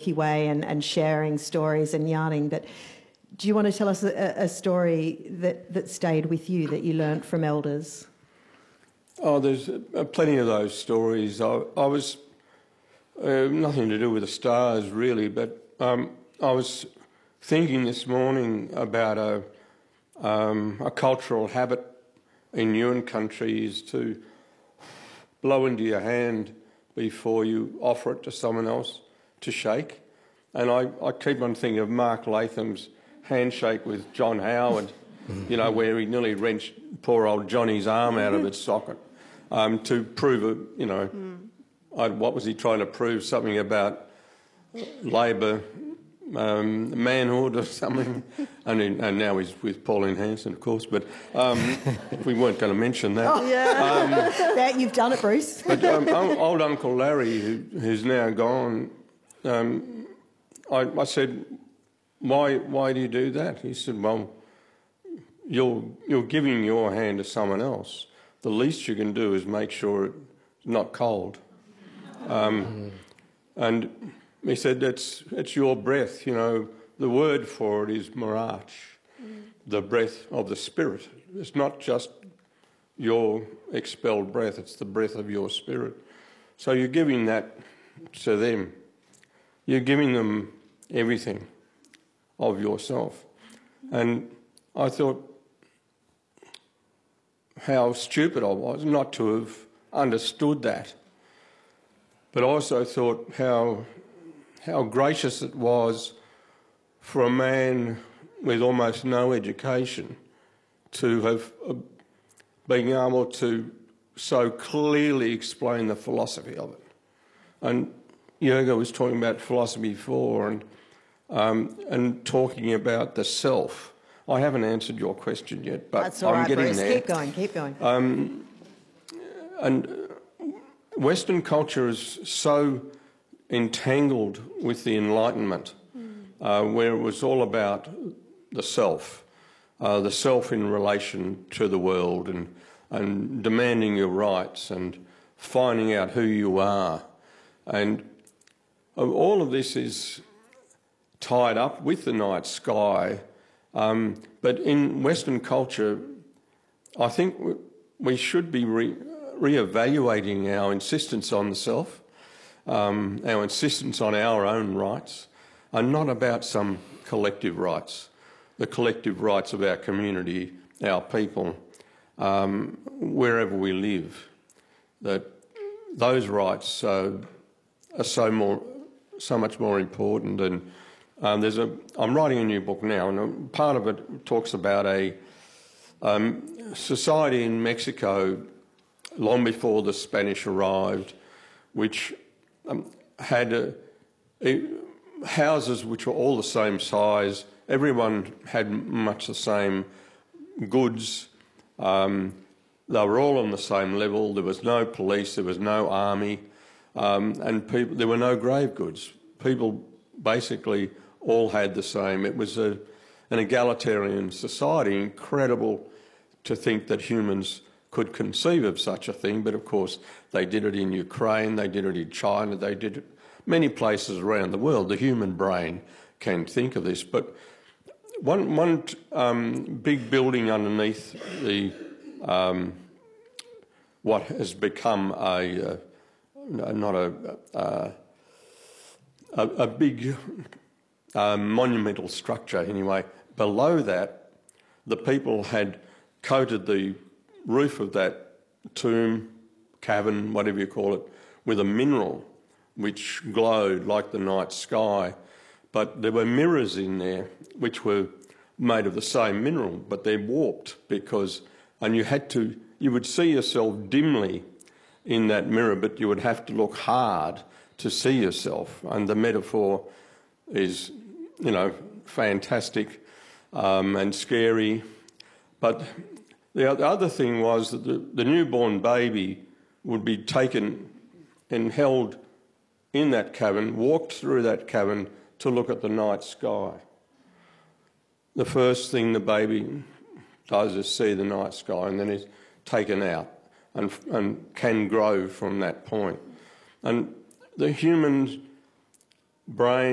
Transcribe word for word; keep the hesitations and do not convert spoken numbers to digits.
Milky Way and, and sharing stories and yarning. But do you want to tell us a, a story that, that stayed with you, that you learnt from elders? Oh, there's uh, plenty of those stories. I, I was, uh, nothing to do with the stars really, but um, I was thinking this morning about a, um, a cultural habit in Yuin country is to blow into your hand before you offer it to someone else to shake. And I, I keep on thinking of Mark Latham's handshake with John Howard, you know, where he nearly wrenched poor old Johnny's arm out of its socket um, to prove, a, you know, mm. I, what was he trying to prove? Something about Labor, um, manhood or something. and, in, and now he's with Pauline Hanson, of course, but um, we weren't going to mention that. Oh, yeah. Um, that you've done it, Bruce. But um, old Uncle Larry, who, who's now gone, um, I, I said, Why, why do you do that? He said, well, you're, you're giving your hand to someone else. The least you can do is make sure it's not cold. Um, and he said, it's, it's your breath, you know. The word for it is marach, mm. the breath of the spirit. It's not just your expelled breath, it's the breath of your spirit. So you're giving that to them. You're giving them everything of yourself. And I thought how stupid I was not to have understood that. But I also thought how, how gracious it was for a man with almost no education to have uh, been able to so clearly explain the philosophy of it. And Yoga was talking about philosophy before, and Um, and talking about the self. I haven't answered your question yet, but That's all I'm right, getting Bruce. there. Keep going, keep going. Um, and Western culture is so entangled with the Enlightenment, mm. uh, where it was all about the self, uh, the self in relation to the world, and, and demanding your rights and finding out who you are. And all of this is tied up with the night sky. Um, but in Western culture, I think we should be re- re-evaluating our insistence on the self, um, our insistence on our own rights, and not about some collective rights, the collective rights of our community, our people, um, wherever we live. That those rights uh, are so more, so much more important. And Um, there's a, I'm writing a new book now, and part of it talks about a um, society in Mexico long before the Spanish arrived, which um, had a, a, houses which were all the same size. Everyone had much the same goods. Um, they were all on the same level. There was no police, there was no army, um, and people, there were no grave goods. People basically all had the same. It was a, an egalitarian society. Incredible to think that humans could conceive of such a thing, but of course they did it in Ukraine, they did it in China, they did it many places around the world. The human brain can think of this. But one, one um, big building underneath the um, what has become a, uh, not a, uh, a, a big Um, monumental structure anyway. Below that, the people had coated the roof of that tomb, cavern, whatever you call it, with a mineral which glowed like the night sky. But there were mirrors in there which were made of the same mineral, but they're warped because, and you had to, you would see yourself dimly in that mirror, but you would have to look hard to see yourself. And the metaphor is, you know, fantastic um, and scary. But the other thing was that the, the newborn baby would be taken and held in that cavern, walked through that cavern to look at the night sky. The first thing the baby does is see the night sky, and then is taken out and, and can grow from that point. And the human brain